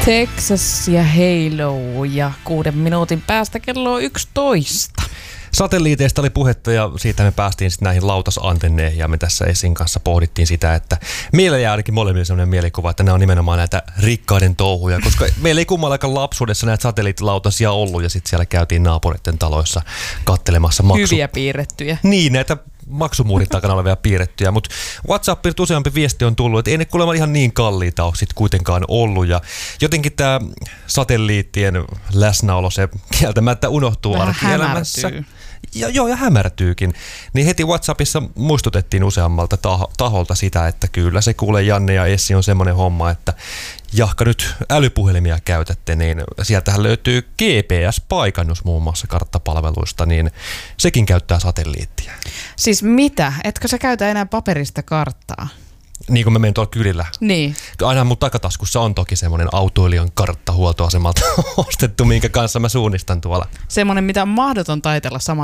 Texas ja Halo ja 6 minuutin päästä kello 11. Satelliiteista oli puhetta ja siitä me päästiin sitten näihin lautasantenneihin ja me tässä Essin kanssa pohdittiin sitä, että meillä jää ainakin molemmille sellainen mielikuva, että nämä on nimenomaan näitä rikkaiden touhuja, koska meillä ei kummallakaan lapsuudessa näitä satelliittilautasia ollut ja sitten siellä käytiin naapureiden taloissa kattelemassa hyviä piirrettyjä. Niin, näitä maksumuurin takana olevia piirrettyjä, mutta WhatsAppilta useampi viesti on tullut, että ei ne kuulemma ihan niin kalliita ole sitten kuitenkaan ollut ja jotenkin tämä satelliittien läsnäolo, se kieltämättä unohtuu arkielämässä. Ja hämärtyykin. Niin heti WhatsAppissa muistutettiin useammalta taholta sitä, että kyllä se kuulee Janne ja Essi on semmoinen homma, että jahka nyt älypuhelimia käytätte, niin sieltähän löytyy GPS-paikannus muun muassa karttapalveluista, niin sekin käyttää satelliittia. Siis mitä? Etkö sä käytä enää paperista karttaa? Niin kuin mä menen tuolla kylillä. Niin. Aina mun takataskussa on toki semmoinen autoilijan kartta huoltoasemalta ostettu, minkä kanssa mä suunnistan tuolla. Semmoinen, mitä on mahdoton taitella samaan